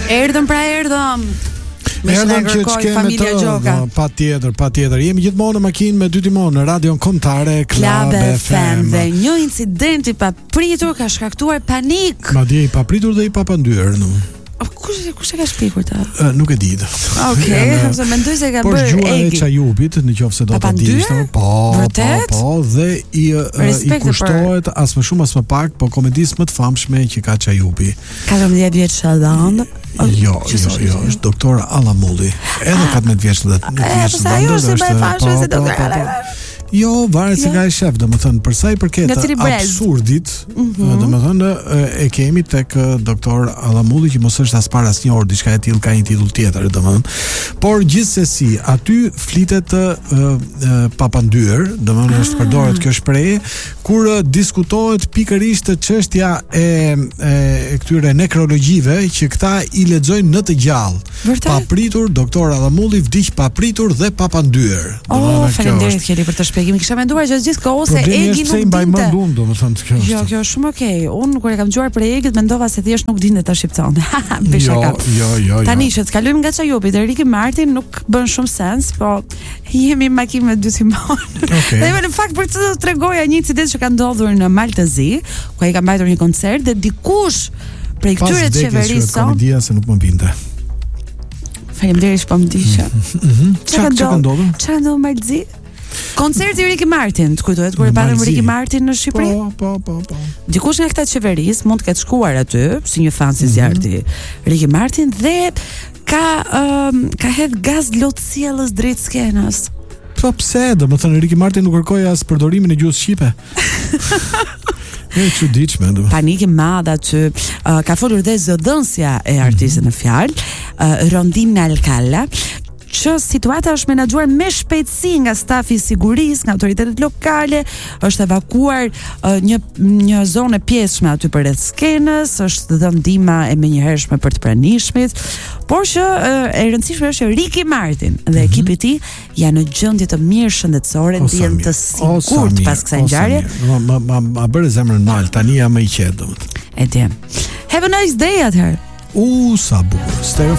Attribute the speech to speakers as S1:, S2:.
S1: Erdhëm.
S2: Erdhëm që kemi të patjetër. Jemi gjithmonë në makinë me dy timon në radion kombëtare Klab FM.
S1: Dhe një incident i papritur ka shkaktuar panik.
S2: Madje i papritur dhe i papandyer.
S1: Kush e ka shpikur ta?
S2: Nuk e di.
S1: Okej, se mendoj se ka bërë
S2: gjua e Çajubit, nëse do ta dish. Po, dhe i kushtohet as më shumë as më pak, po komedisë më të famshme që ka Çajubi.
S1: 14 vjeç Shadhan.
S2: Jo, është doktor Allamulli. Edhe 14 vjeç dhe nuk vjeç
S1: është.
S2: Jo, varet se nga e shef, domethënë për sa i përket absurdit, domethënë e kemi tek doktor Allamulli që mos është as para as një orë, diçka e tillë, ka një titull tjetër, domethënë. Por gjithsesi, aty flitet papandyer, domethënë është përdoret kjo shprehje kur diskutohet pikërisht çështja e këtyre nekrologjive që këta i lexojnë në të gjallë. Papritur, doktor Allamulli vdiq papritur dhe papandyer.
S1: Faleminderit Keli për të shpjegimin. Kisha menduar që gjithë kohë se Egi nuk dinte. Jo, kjo është shumë okay. Unë kur e kam dëgjuar për Egit mendova se thjesht nuk dinte ta shqiptonte.
S2: Jo.
S1: Tani që të kalojmë nga Çajubi te Ricky Martin nuk bën shumë sens, po jemi në makinë me dy timon. Dhe në fakt për të tregoja një incident që ka ndodhur në Maltëzi, ku ai ka mbajtur një koncert dhe dikush prej këtyre qeverisë
S2: komedia se nuk më binte.
S1: Faleminderit po më diqë.
S2: Çka ndodhur?
S1: Çka ndodhur në Maltëzi? Koncerti Ricky Martin, të kujtohet kur e patëm Ricky Martin në Shqipëri?
S2: Po.
S1: Dikush nga këta qeverisë mund të ketë shkuar aty si një fan si zjarti Ricky Martin dhe ka hedh gaz lotësiellës drejt skenës.
S2: Po pse? Domethënë Ricky Martin nuk kërkoi as përdorimin e gjuhës shqipe. Çuditshme.
S1: Panik i madh aty. Ka folur dhe zëdhënësja e artistit në fjalë, Rondina Alcala, që situata është menaxhuar me shpejtësi nga stafi i sigurisë, nga autoritetet lokale, është evakuar një zonë e pjesshme aty përreth skenës, është dhënë ndihma e menjëhershme për të pranishmit, por që e rëndësishme është që Ricky Martin dhe ekipi i tij janë në gjendje të mirë shëndetësore, ndjen të sigurt pas kësaj ngjarje.
S2: Ma bëre zemrën mal, tani jam më i qetë domethënë.
S1: E di. Have a nice day atëherë.
S2: Sa bukur. Stereo